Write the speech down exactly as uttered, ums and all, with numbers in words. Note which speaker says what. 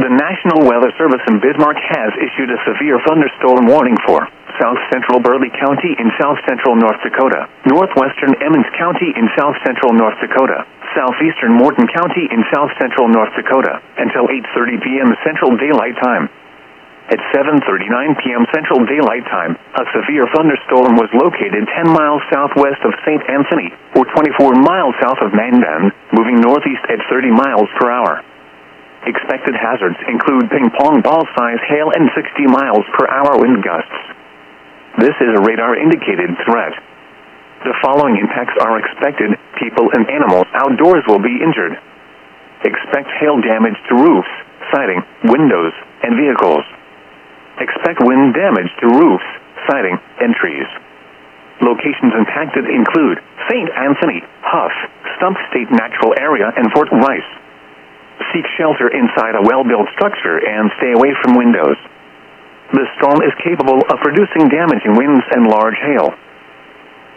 Speaker 1: The National Weather Service in Bismarck has issued a severe thunderstorm warning for south-central Burleigh County in south-central North Dakota, northwestern Emmons County in south-central North Dakota, southeastern Morton County in south-central North Dakota, until eight thirty p.m. Central Daylight Time. At seven thirty-nine p.m. Central Daylight Time, a severe thunderstorm was located ten miles southwest of Saint Anthony, or twenty-four miles south of Mandan, moving northeast at thirty miles per hour. Expected hazards include ping-pong ball-size hail and sixty miles per hour wind gusts. This is a radar-indicated threat. The following impacts are expected. People and animals outdoors will be injured. Expect hail damage to roofs, siding, windows, and vehicles. Expect wind damage to roofs, siding, and trees. Locations impacted include Saint Anthony, Huff, Stump State Natural Area, and Fort Rice. Seek shelter inside a well-built structure and stay away from windows. The storm is capable of producing damaging winds and large hail.